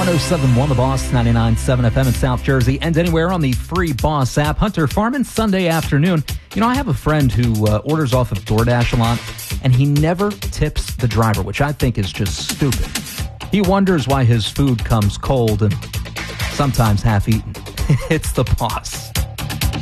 107.1 The Boss, 99.7 FM in South Jersey, and anywhere on the free Boss app. Hunter Farman, Sunday afternoon. You know, I have a friend who orders off of DoorDash a lot, and he never tips the driver, which I think is just stupid. He wonders why his food comes cold and sometimes half-eaten. It's the Boss.